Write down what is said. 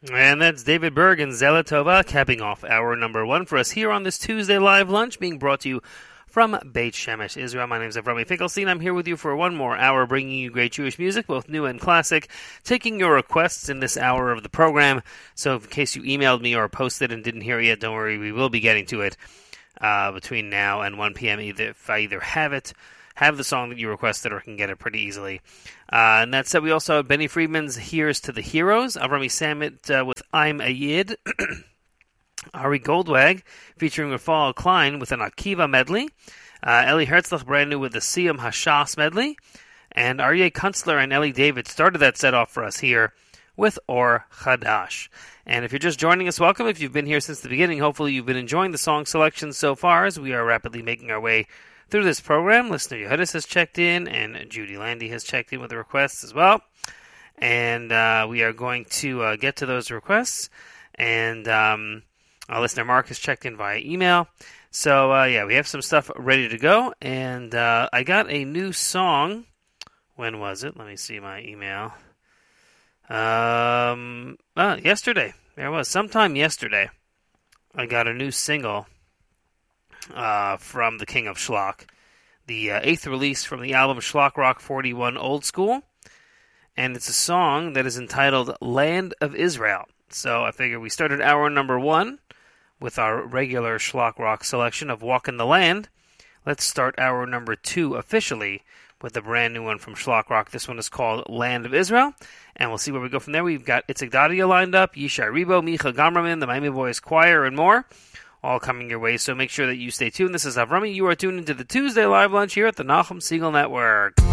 And that's David Berg and Zela Tova capping off hour number one for us here on this Tuesday live lunch being brought to you from Beit Shemesh, Israel. My name is Avrami Finkelstein. I'm here with you for one more hour bringing you great Jewish music, both new and classic, taking your requests in this hour of the program. So in case you emailed me or posted and didn't hear it yet, don't worry, we will be getting to it between now and 1 p.m. If I either have the song that you requested, or can get it pretty easily. And that said, we also have Benny Friedman's Here's to the Heroes, Avrami Samit with I'm a Yid, Ari Goldwag featuring Rafal Klein with an Akiva medley, Eli Herzlich brand new with the Siyam Hashas medley, and Aryeh Kunstler and Ellie David started that set off for us here with Or Chadash. And if you're just joining us, welcome. If you've been here since the beginning, hopefully you've been enjoying the song selections so far as we are rapidly making our way through this program. Listener Yehudis has checked in, and Judy Landy has checked in with the requests as well. And we are going to get to those requests. And our listener Mark has checked in via email. So, we have some stuff ready to go. And I got a new song. When was it? Let me see my email. Yesterday. There it was. Sometime yesterday, I got a new single from the King of Schlock, the 8th release from the album Schlock Rock 41 Old School, and it's a song that is entitled Land of Israel. So I figure we started hour number one with our regular Schlock Rock selection of Walk in the Land. Let's start hour number two officially with a brand new one from Schlock Rock. This one is called Land of Israel, and we'll see where we go from there. We've got Itzik Dadia lined up, Yishai Ribo, Micha Gamraman, the Miami Boys Choir, and more, all coming your way, so make sure that you stay tuned. This is Avrami. You are tuned into the Tuesday Live Lunch here at the Nachum Segal Network.